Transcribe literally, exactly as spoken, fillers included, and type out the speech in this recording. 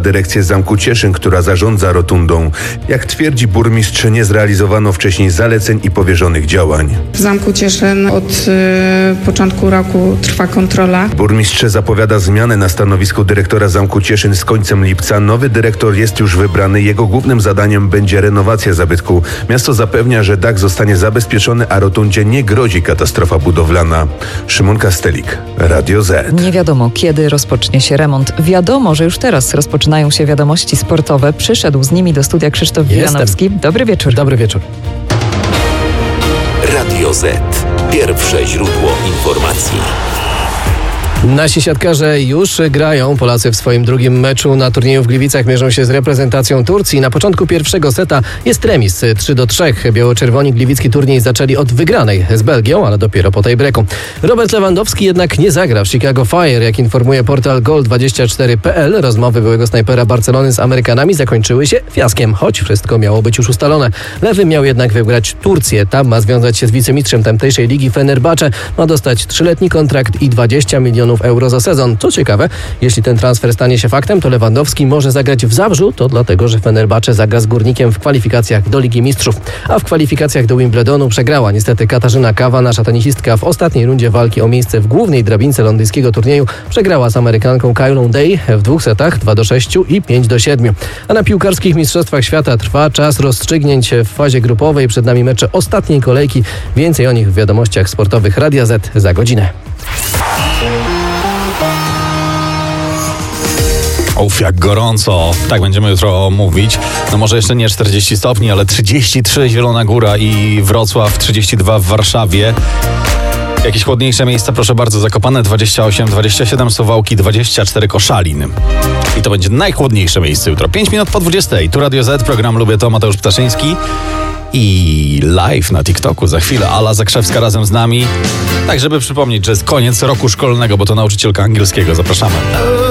dyrekcję Zamku Cieszyn, która zarządza rotundą. Jak twierdzi burmistrz, nie zrealizowano wcześniej zaleceń i powierzonych działań. W Zamku Cieszyn od y, początku roku trwa kontrola. Burmistrz zapowiada zmianę na stanowisku dyrektora Zamku Cieszyn z końcem lipca. Nowy dyrektor jest już wybrany. Jego głównym zadaniem będzie renowacja zabytku. Miasto zapewnia, że dach zostanie zabezpieczony, a rotundzie nie grozi katastrofa budowlana. Szymon Kastelik, Radio Z. Nie wiadomo, kiedy rozpocznie się remont. Wiadomo, że już teraz rozpoczynają się wiadomości sportowe. Przyszedł z nimi do studia Krzysztof Wilanowski. Dobry wieczór. Dobry wieczór. Radio Z. Pierwsze źródło informacji. Nasi siatkarze już grają. Polacy w swoim drugim meczu na turnieju w Gliwicach mierzą się z reprezentacją Turcji. Na początku pierwszego seta jest remis trzy do trzech. Biało-czerwoni gliwicki turniej zaczęli od wygranej z Belgią, ale dopiero po tiebreaku. Robert Lewandowski jednak nie zagra w Chicago Fire. Jak informuje portal gol dwadzieścia cztery kropka p l, rozmowy byłego snajpera Barcelony z Amerykanami zakończyły się fiaskiem, choć wszystko miało być już ustalone. Lewy miał jednak wygrać Turcję. Tam ma związać się z wicemistrzem tamtejszej ligi Fenerbahce. Ma dostać trzyletni kontrakt i dwadzieścia milionów euro za sezon. Co ciekawe, jeśli ten transfer stanie się faktem, to Lewandowski może zagrać w Zabrzu, to dlatego, że Fenerbahce zagra z Górnikiem w kwalifikacjach do Ligi Mistrzów. A w kwalifikacjach do Wimbledonu przegrała niestety Katarzyna Kawa. Nasza tenisistka w ostatniej rundzie walki o miejsce w głównej drabince londyńskiego turnieju przegrała z Amerykanką Kylą Day w dwóch setach dwa do sześciu i pięć do siedmiu. A na piłkarskich mistrzostwach świata trwa czas rozstrzygnięć w fazie grupowej. Przed nami mecze ostatniej kolejki. Więcej o nich w wiadomościach sportowych Radia Z za godzinę. Uf, jak gorąco. Tak będziemy jutro mówić. No może jeszcze nie czterdzieści stopni, ale trzydzieści trzy Zielona Góra i Wrocław, trzydzieści dwa w Warszawie. Jakieś chłodniejsze miejsca, proszę bardzo, Zakopane dwadzieścia osiem, dwadzieścia siedem Suwałki, dwadzieścia cztery Koszalin. I to będzie najchłodniejsze miejsce jutro. pięć minut po dwudziestej. Tu Radio Z, program Lubię to, Mateusz Ptaszyński. I live na TikToku za chwilę Ala Zakrzewska razem z nami. Tak, żeby przypomnieć, że jest koniec roku szkolnego, bo to nauczycielka angielskiego. Zapraszamy.